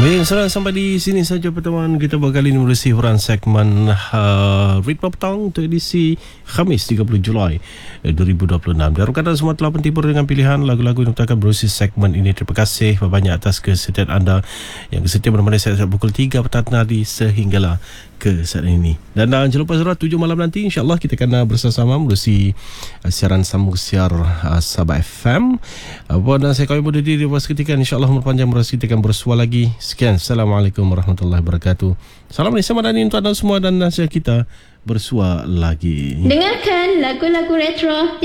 Baik, sampai di sini saja pertemuan kita berkali ini melalui hiburan segmen Ritmo Petang untuk edisi Khamis 30 Julai 2026. Diharapkan anda semua telah terhibur dengan pilihan lagu-lagu yang akan berusi segmen ini. Terima kasih banyak atas kesetiaan anda yang setia menemani saya pukul 3 petang tadi sehinggalah ke saat ini. Dan jangan lupa saudara, 7 malam nanti insyaAllah kita akan bersama-sama melalui siaran sambung siar Sabah FM. Dan saya kawin berdiri di bawah seketika, insyaAllah berpanjang berasa kita akan bersua lagi. Sekian, Assalamualaikum warahmatullahi wabarakatuh. Salam dari Samadani untuk anda semua dan nasihat kita bersua lagi. Dengarkan lagu-lagu retro